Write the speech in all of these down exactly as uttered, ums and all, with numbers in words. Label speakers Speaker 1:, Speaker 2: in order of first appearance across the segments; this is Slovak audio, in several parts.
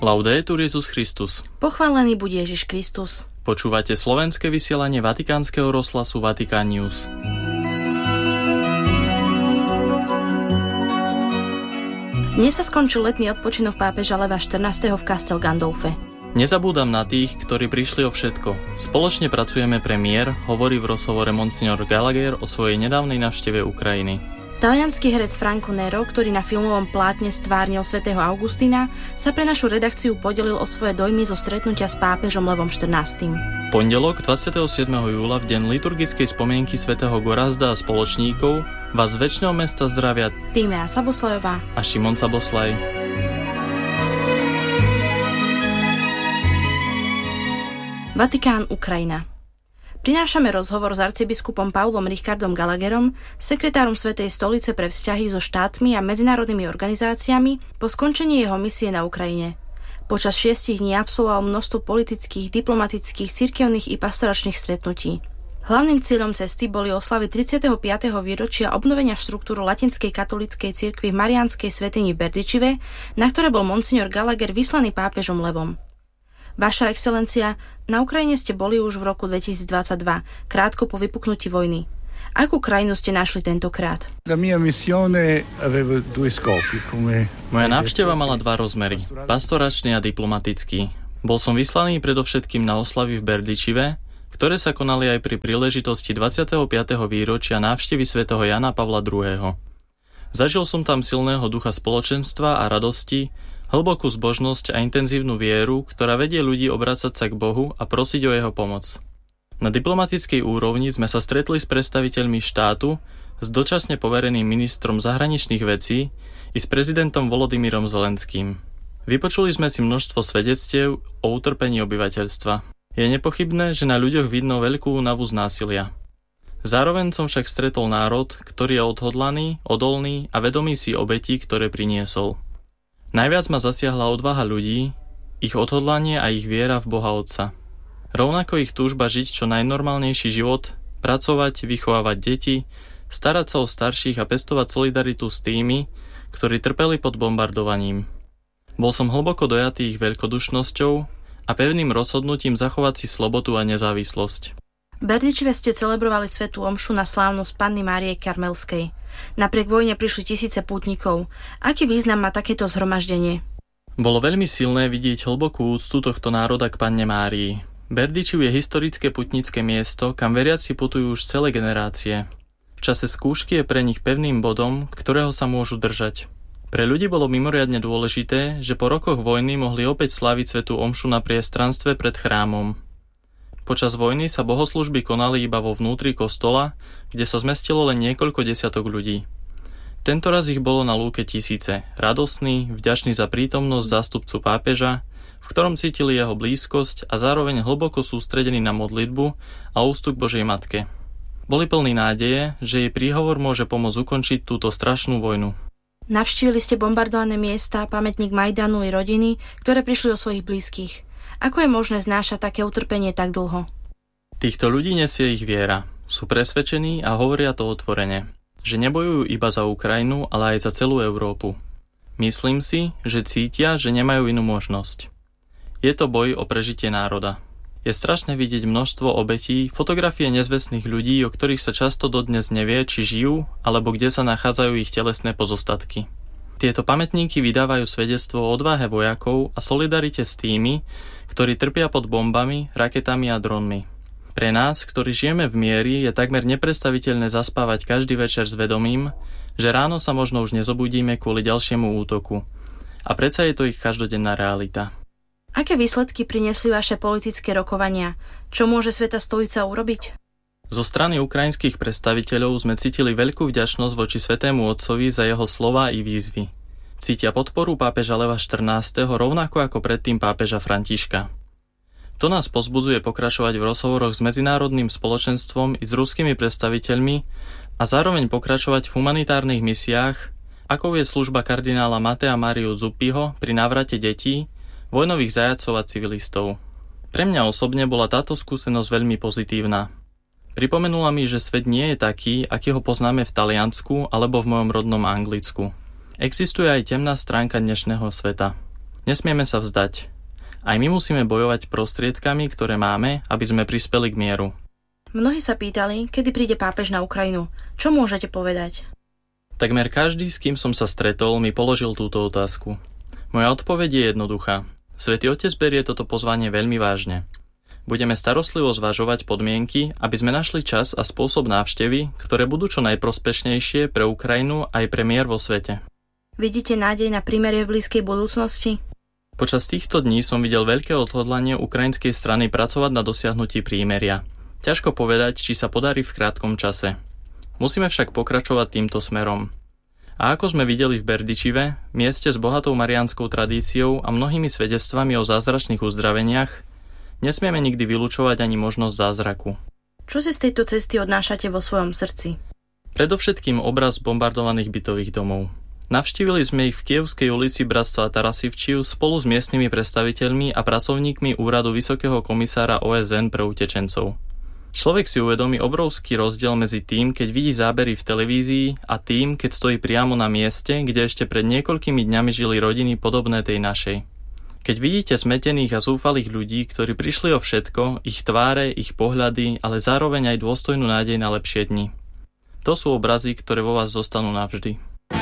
Speaker 1: Laudetur Jesus Christus.
Speaker 2: Pochválený buď Ježiš Kristus.
Speaker 1: Počúvate slovenské vysielanie Vatikánskeho rozhlasu Vatikán News.
Speaker 2: Dnes sa skončil letný odpočinok pápeža Leva štrnásteho v Castel Gandolfe.
Speaker 1: Nezabúdam na tých, ktorí prišli o všetko. Spoločne pracujeme pre mier, hovorí v rozhovore monsignor Gallagher o svojej nedávnej návšteve Ukrajiny.
Speaker 2: Taliansky herec Franco Nero, ktorý na filmovom plátne stvárnil svätého Augustína, sa pre našu redakciu podelil o svoje dojmy zo stretnutia s pápežom Levom štrnástym.
Speaker 1: Pondelok dvadsiateho siedmeho júla v deň liturgickej spomienky svätého Gorazda a spoločníkov vás z večného mesta zdravia
Speaker 2: Tímea Saboslajová
Speaker 1: a Šimon Saboslaj.
Speaker 2: Vatikán, Ukrajina. Prinášame rozhovor s arcibiskupom Paulom Richardom Gallagherom, sekretárom Svätej stolice pre vzťahy so štátmi a medzinárodnými organizáciami po skončení jeho misie na Ukrajine. Počas šiestich dní absolvoval množstvo politických, diplomatických, cirkevných i pastoračných stretnutí. Hlavným cieľom cesty boli oslavy tridsiateho piateho výročia obnovenia štruktúru latinskej katolíckej cirkvi v Mariánskej svätyni v Berdičive, na ktoré bol monsignor Gallagher vyslaný pápežom Levom. Vaša excelencia, na Ukrajine ste boli už v roku dvetisícdvadsaťdva, krátko po vypuknutí vojny. Akú krajinu ste našli tentokrát?
Speaker 1: Moja návšteva mala dva rozmery, pastoračný a diplomatický. Bol som vyslaný predovšetkým na oslavy v Berdičive, ktoré sa konali aj pri príležitosti dvadsiateho piateho výročia návštevy svätého Jana Pavla druhého. Zažil som tam silného ducha spoločenstva a radosti, hlbokú zbožnosť a intenzívnu vieru, ktorá vedie ľudí obracať sa k Bohu a prosiť o jeho pomoc. Na diplomatickej úrovni sme sa stretli s predstaviteľmi štátu, s dočasne povereným ministrom zahraničných vecí i s prezidentom Volodymyrom Zelenským. Vypočuli sme si množstvo svedectiev o utrpení obyvateľstva. Je nepochybné, že na ľuďoch vidno veľkú únavu z násilia. Zároveň som však stretol národ, ktorý je odhodlaný, odolný a vedomý si obetí, ktoré priniesol. Najviac ma zasiahla odvaha ľudí, ich odhodlanie a ich viera v Boha Otca. Rovnako ich túžba žiť čo najnormálnejší život, pracovať, vychovávať deti, starať sa o starších a pestovať solidaritu s tými, ktorí trpeli pod bombardovaním. Bol som hlboko dojatý ich veľkodušnosťou a pevným rozhodnutím zachovať si slobodu a nezávislosť.
Speaker 2: V Berdičive ste celebrovali svätú omšu na slávnosť Panny Márie Karmelskej. Napriek vojne prišli tisíce pútnikov. Aký význam má takéto zhromaždenie?
Speaker 1: Bolo veľmi silné vidieť hlbokú úctu tohto národa k Panne Márii. Berdičiv je historické putnické miesto, kam veriaci putujú už celé generácie. V čase skúšky je pre nich pevným bodom, ktorého sa môžu držať. Pre ľudí bolo mimoriadne dôležité, že po rokoch vojny mohli opäť sláviť svätú omšu na priestranstve pred chrámom. Počas vojny sa bohoslužby konali iba vo vnútri kostola, kde sa zmestilo len niekoľko desiatok ľudí. Tento raz ich bolo na lúke tisíce, radosní, vďační za prítomnosť zástupcu pápeža, v ktorom cítili jeho blízkosť a zároveň hlboko sústredení na modlitbu a úctu k Božej Matke. Boli plní nádeje, že jej príhovor môže pomôcť ukončiť túto strašnú vojnu.
Speaker 2: Navštívili ste bombardované miesta, pamätník Majdanu i rodiny, ktoré prišli o svojich blízkych. Ako je možné znášať také utrpenie tak dlho?
Speaker 1: Týchto ľudí nesie ich viera. Sú presvedčení a hovoria to otvorene, že nebojujú iba za Ukrajinu, ale aj za celú Európu. Myslím si, že cítia, že nemajú inú možnosť. Je to boj o prežitie národa. Je strašné vidieť množstvo obetí, fotografie nezvestných ľudí, o ktorých sa často dodnes nevie, či žijú, alebo kde sa nachádzajú ich telesné pozostatky. Tieto pamätníky vydávajú svedectvo o odvahe vojakov a solidarite s tými, ktorí trpia pod bombami, raketami a dronmi. Pre nás, ktorí žijeme v mieri, je takmer nepredstaviteľné zaspávať každý večer s vedomím, že ráno sa možno už nezobudíme kvôli ďalšiemu útoku. A predsa je to ich každodenná realita.
Speaker 2: Aké výsledky priniesli vaše politické rokovania? Čo môže Svätá stolica urobiť?
Speaker 1: Zo strany ukrajinských predstaviteľov sme cítili veľkú vďačnosť voči Svätému Otcovi za jeho slová i výzvy. Cítia podporu pápeža Leva štrnásteho rovnako ako predtým pápeža Františka. To nás pozbudzuje pokračovať v rozhovoroch s medzinárodným spoločenstvom i s ruskými predstaviteľmi a zároveň pokračovať v humanitárnych misiách, ako je služba kardinála Matea Mariu Zuppiho pri návrate detí, vojnových zajatcov a civilistov. Pre mňa osobne bola táto skúsenosť veľmi pozitívna. Pripomenula mi, že svet nie je taký, aký ho poznáme v Taliansku alebo v mojom rodnom Anglicku. Existuje aj temná stránka dnešného sveta. Nesmieme sa vzdať. Aj my musíme bojovať prostriedkami, ktoré máme, aby sme prispeli k mieru.
Speaker 2: Mnohí sa pýtali, kedy príde pápež na Ukrajinu. Čo môžete povedať?
Speaker 1: Takmer každý, s kým som sa stretol, mi položil túto otázku. Moja odpoveď je jednoduchá. Svätý Otec berie toto pozvanie veľmi vážne. Budeme starostlivo zvažovať podmienky, aby sme našli čas a spôsob návštevy, ktoré budú čo najprospešnejšie pre Ukrajinu aj pre mier vo svete.
Speaker 2: Vidíte nádej na prímerie v blízkej budúcnosti?
Speaker 1: Počas týchto dní som videl veľké odhodlanie ukrajinskej strany pracovať na dosiahnutí prímeria. Ťažko povedať, či sa podarí v krátkom čase. Musíme však pokračovať týmto smerom. A ako sme videli v Berdičive, mieste s bohatou mariánskou tradíciou a mnohými svedectvami o zázračných uzdraveniach, nesmieme nikdy vylúčovať ani možnosť zázraku.
Speaker 2: Čo si z tejto cesty odnášate vo svojom srdci?
Speaker 1: Predovšetkým obraz bombardovaných bytových domov. Navštívili sme ich v Kievskej ulici Bratstva Tarasivčiu spolu s miestnymi predstaviteľmi a pracovníkmi úradu Vysokého komisára ó es en pre utečencov. Človek si uvedomí obrovský rozdiel medzi tým, keď vidí zábery v televízii a tým, keď stojí priamo na mieste, kde ešte pred niekoľkými dňami žili rodiny podobné tej našej. Keď vidíte zmetených a zúfalých ľudí, ktorí prišli o všetko, ich tváre, ich pohľady, ale zároveň aj dôstojnú nádej na lepšie dni. To sú obrazy, ktoré vo vás zostanú navždy.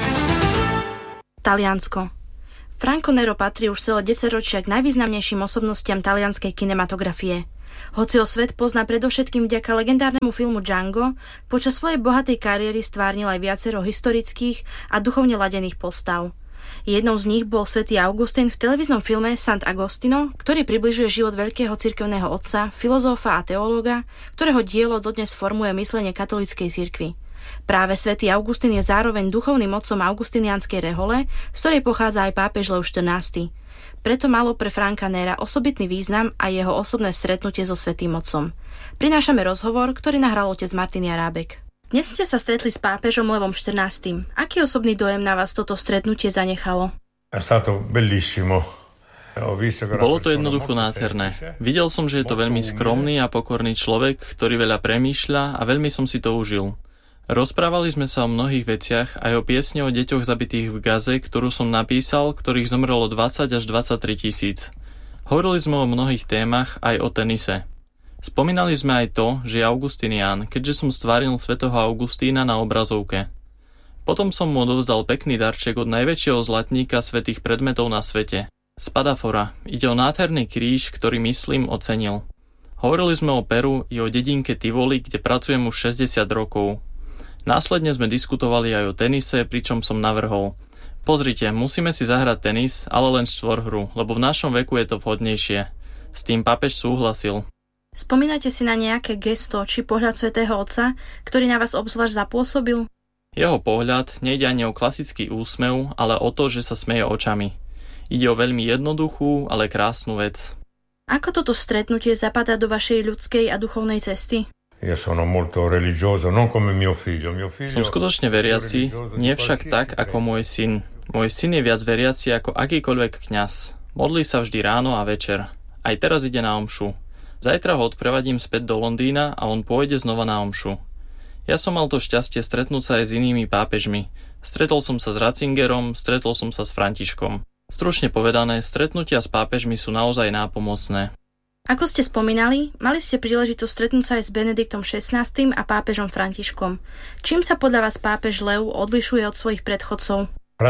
Speaker 2: Taliansko. Franco Nero patrí už celé desaťročia k najvýznamnejším osobnostiam talianskej kinematografie. Hoci ho svet pozná predovšetkým vďaka legendárnemu filmu Django, počas svojej bohatej kariéry stvárnil aj viacero historických a duchovne ladených postav. Jednou z nich bol svätý Augustín v televíznom filme Sant Agostino, ktorý približuje život veľkého cirkevného otca, filozófa a teológa, ktorého dielo dodnes formuje myslenie katolíckej cirkvi. Práve svätý Augustín je zároveň duchovným otcom augustinianskej rehole, z ktorej pochádza aj pápež Lev štrnásty. Preto malo pre Franka Nera osobitný význam aj jeho osobné stretnutie so svätým otcom. Prinášame rozhovor, ktorý nahral otec Martin Jarábek. Dnes ste sa stretli s pápežom Levom štrnástym. Aký osobný dojem na vás toto stretnutie zanechalo?
Speaker 1: Bolo to jednoducho nádherné. Videl som, že je to veľmi skromný a pokorný človek, ktorý veľa premýšľa a veľmi som si to užil. Rozprávali sme sa o mnohých veciach, aj o piesne o deťoch zabitých v Gaze, ktorú som napísal, ktorých zomrelo dvadsať až dvadsaťtri tisíc. Hovorili sme o mnohých témach, aj o tenise. Spomínali sme aj to, že je Augustinián, keďže som stváril svätého Augustína na obrazovke. Potom som mu odovzdal pekný darček od najväčšieho zlatníka svätých predmetov na svete. Spadafora. Ide o nádherný kríž, ktorý myslím ocenil. Hovorili sme o Peru i o dedinke Tivoli, kde pracujem už šesťdesiat rokov. Následne sme diskutovali aj o tenise, pričom som navrhol: pozrite, musíme si zahrať tenis, ale len štvorhru, lebo v našom veku je to vhodnejšie. S tým pápež súhlasil.
Speaker 2: Spomínate si na nejaké gesto či pohľad svätého Otca, ktorý na vás obzvlášť zapôsobil?
Speaker 1: Jeho pohľad nejde ani o klasický úsmev, ale o to, že sa smeje očami. Ide o veľmi jednoduchú, ale krásnu vec.
Speaker 2: Ako toto stretnutie zapadá do vašej ľudskej a duchovnej cesty?
Speaker 1: Som skutočne veriaci, nie však tak ako môj syn. Môj syn je viac veriaci ako akýkoľvek kňaz. Modlí sa vždy ráno a večer. Aj teraz ide na omšu. Zajtra ho odprevadím späť do Londýna a on pôjde znova na omšu. Ja som mal to šťastie stretnúť sa aj s inými pápežmi. Stretol som sa s Ratzingerom, stretol som sa s Františkom. Stručne povedané, stretnutia s pápežmi sú naozaj nápomocné.
Speaker 2: Ako ste spomínali, mali ste príležitosť stretnúť sa aj s Benediktom šestnásty a pápežom Františkom. Čím sa podľa vás pápež Lev odlišuje od svojich predchodcov?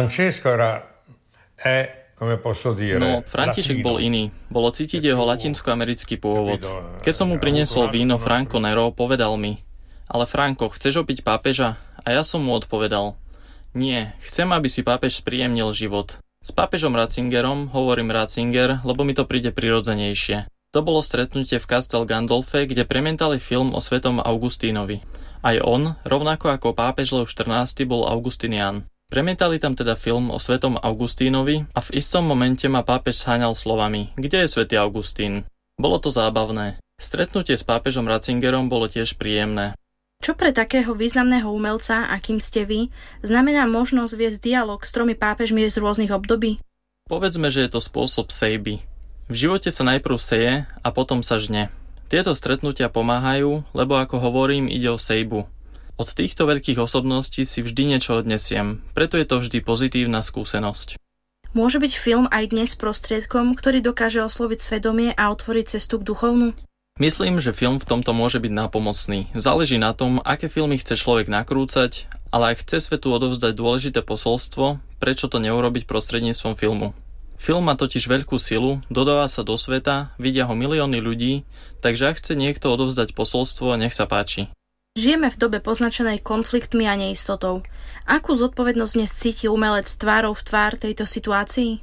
Speaker 1: No, František bol iný. Bolo cítiť jeho latinskoamerický pôvod. Keď som mu priniesol víno Franco Nero, povedal mi: ale Franko, chceš opiť pápeža? A ja som mu odpovedal: nie, chcem, aby si pápež spríjemnil život. S pápežom Ratzingerom hovorím Ratzinger, lebo mi to príde prirodzenejšie. To bolo stretnutie v Castel Gandolfe, kde premietali film o svätom Augustínovi. Aj on, rovnako ako pápež Lev štrnásty, bol Augustinián. Premietali tam teda film o svätom Augustínovi a v istom momente ma pápež sháňal slovami: kde je svätý Augustín? Bolo to zábavné. Stretnutie s pápežom Ratzingerom bolo tiež príjemné.
Speaker 2: Čo pre takého významného umelca, akým ste vy, znamená možnosť viesť dialog s tromi pápežmi z rôznych období?
Speaker 1: Povedzme, že je to spôsob sejby. V živote sa najprv seje a potom sa žne. Tieto stretnutia pomáhajú, lebo ako hovorím, ide o sejbu. Od týchto veľkých osobností si vždy niečo odnesiem, preto je to vždy pozitívna skúsenosť.
Speaker 2: Môže byť film aj dnes prostriedkom, ktorý dokáže osloviť svedomie a otvoriť cestu k duchovnu?
Speaker 1: Myslím, že film v tomto môže byť nápomocný. Záleží na tom, aké filmy chce človek nakrúcať, ale ak chce svetu odovzdať dôležité posolstvo, prečo to neurobiť prostredníctvom filmu? Film má totiž veľkú silu, dodáva sa do sveta, vidia ho milióny ľudí, takže ak chce niekto odovzdať posolstvo, nech sa páči.
Speaker 2: Žijeme v dobe poznačenej konfliktmi a neistotou. Akú zodpovednosť dnes cíti umelec tvárou v tvár tejto situácii?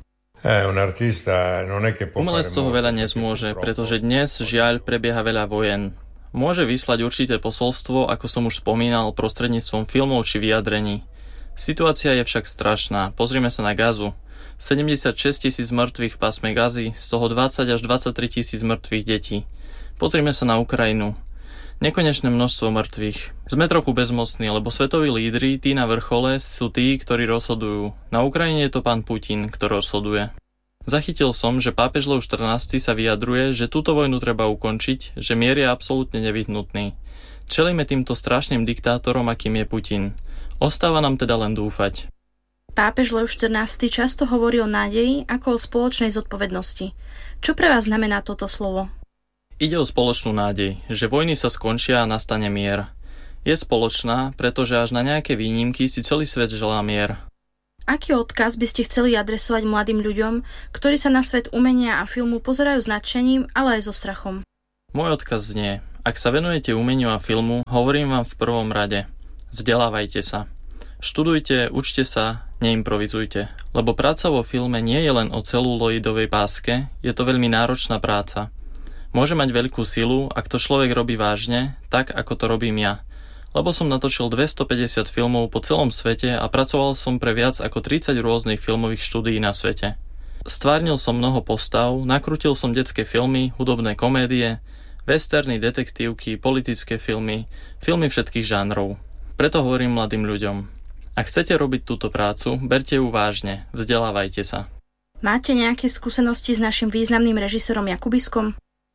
Speaker 1: Umelec toho veľa nezmôže, pretože dnes, žiaľ, prebieha veľa vojen. Môže vyslať určité posolstvo, ako som už spomínal, prostredníctvom filmov či vyjadrení. Situácia je však strašná. Pozrime sa na Gazu. sedemdesiatšesť tisíc mŕtvych v pásme Gazy, z toho dvadsať až dvadsaťtri tisíc mŕtvych detí. Pozrime sa na Ukrajinu. Nekonečné množstvo mŕtvych. Sme trochu bezmocní, lebo svetoví lídri, tí na vrchole, sú tí, ktorí rozhodujú. Na Ukrajine je to pán Putin, ktorý rozhoduje. Zachytil som, že pápež Lev štrnásty sa vyjadruje, že túto vojnu treba ukončiť, že mier je absolútne nevyhnutný. Čelíme týmto strašným diktátorom, akým je Putin. Ostáva nám teda len dúfať.
Speaker 2: Pápež Lev štrnásty často hovorí o nádeji ako o spoločnej zodpovednosti. Čo pre vás znamená toto slovo?
Speaker 1: Ide o spoločnú nádej, že vojny sa skončia a nastane mier. Je spoločná, pretože až na nejaké výnimky si celý svet želá mier.
Speaker 2: Aký odkaz by ste chceli adresovať mladým ľuďom, ktorí sa na svet umenia a filmu pozerajú s nadšením, ale aj so strachom?
Speaker 1: Môj odkaz znie: ak sa venujete umeniu a filmu, hovorím vám v prvom rade: vzdelávajte sa. Študujte, učte sa, neimprovizujte. Lebo práca vo filme nie je len o celuloidovej páske, je to veľmi náročná práca. Môže mať veľkú silu, ak to človek robí vážne, tak ako to robím ja. Lebo som natočil dvestopäťdesiat filmov po celom svete a pracoval som pre viac ako tridsať rôznych filmových štúdií na svete. Stvárnil som mnoho postav, nakrútil som detské filmy, hudobné komédie, westerny, detektívky, politické filmy, filmy všetkých žánrov. Preto hovorím mladým ľuďom: ak chcete robiť túto prácu, berte ju vážne, vzdelávajte sa.
Speaker 2: Máte nejaké skúsenosti s našim významným režisérom Jakubiskom?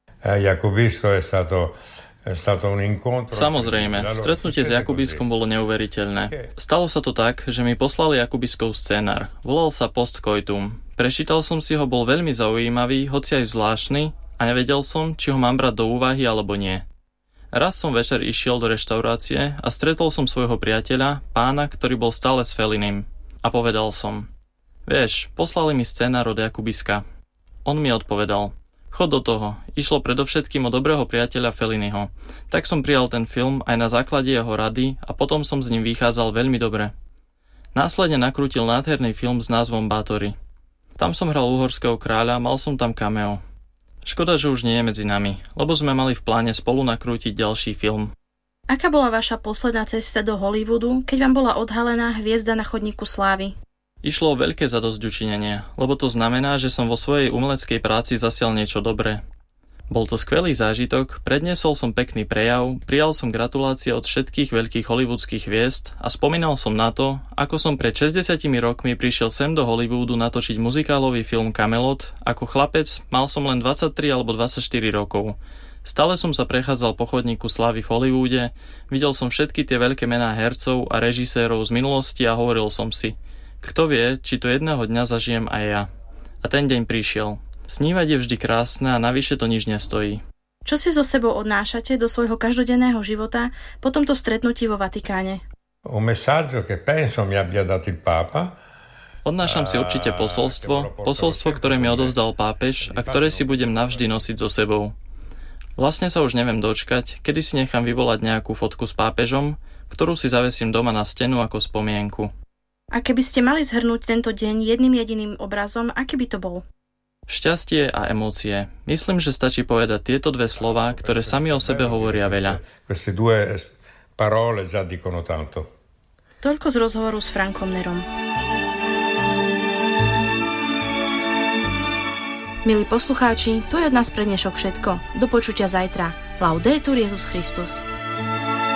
Speaker 1: Samozrejme, stretnutie s Jakubiskom bolo neuveriteľné. Stalo sa to tak, že mi poslali Jakubiskov scénar. Volal sa Postcoitum. Prečítal som si ho, bol veľmi zaujímavý, hoci aj zvláštny, a nevedel som, či ho mám brať do úvahy alebo nie. Raz som večer išiel do reštaurácie a stretol som svojho priateľa, pána, ktorý bol stále s Fellinim. A povedal som: vieš, poslali mi scénar od Jakubiska. On mi odpovedal: chod do toho, išlo predovšetkým o dobrého priateľa Felliniho. Tak som prijal ten film aj na základe jeho rady a potom som s ním vychádzal veľmi dobre. Následne nakrútil nádherný film s názvom Bátori. Tam som hral uhorského kráľa, mal som tam cameo. Škoda, že už nie je medzi nami, lebo sme mali v pláne spolu nakrútiť ďalší film.
Speaker 2: Aká bola vaša posledná cesta do Hollywoodu, keď vám bola odhalená hviezda na chodníku slávy?
Speaker 1: Išlo o veľké zadosťučinenie, lebo to znamená, že som vo svojej umeleckej práci zasial niečo dobré. Bol to skvelý zážitok, predniesol som pekný prejav, prijal som gratulácie od všetkých veľkých hollywoodských hviezd a spomínal som na to, ako som pred šesťdesiatimi rokmi prišiel sem do Hollywoodu natočiť muzikálový film Camelot. Ako chlapec mal som len dvadsaťtri alebo dvadsaťštyri rokov. Stále som sa prechádzal po chodníku slávy v Hollywoode, videl som všetky tie veľké mená hercov a režisérov z minulosti a hovoril som si: kto vie, či to jedného dňa zažijem aj ja. A ten deň prišiel. Snívať je vždy krásne a navyše to nič nestojí.
Speaker 2: Čo si so sebou odnášate do svojho každodenného života po tomto stretnutí vo Vatikáne?
Speaker 1: Odnášam si určite posolstvo, posolstvo, ktoré mi odovzdal pápež a ktoré si budem navždy nosiť so sebou. Vlastne sa už neviem dočkať, kedy si nechám vyvolať nejakú fotku s pápežom, ktorú si zavesím doma na stenu ako spomienku.
Speaker 2: A keby ste mali zhrnúť tento deň jedným jediným obrazom, aký by to bol?
Speaker 1: Šťastie a emócie. Myslím, že stačí povedať tieto dve slová, ktoré sami o sebe hovoria veľa.
Speaker 2: Toľko z rozhovoru s Frankom Nerom. Milí poslucháči, to je od nás pre dnešok všetko. Do počutia zajtra. Laudetur Jesus Christus.